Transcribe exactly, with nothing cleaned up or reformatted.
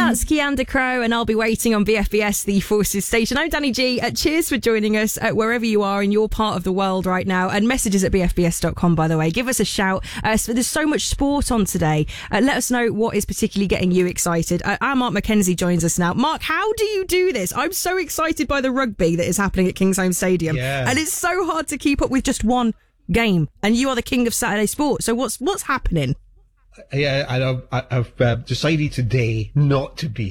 That's Keander Crow, and I'll be waiting on B F B S, the Forces station. I'm Danny G. Uh, cheers for joining us uh, wherever you are in your part of the world right now. And messages at b f b s dot com, by the way. Give us a shout. Uh, so there's so much sport on today. Uh, let us know what is particularly getting you excited. Uh, our Mark McKenzie joins us now. Mark, how do you do this? I'm so excited by the rugby that is happening at Kingsholm Stadium. Yeah. And it's so hard to keep up with just one game. And you are the king of Saturday sport. So what's what's happening? Yeah, and I've, I've uh, decided today not to be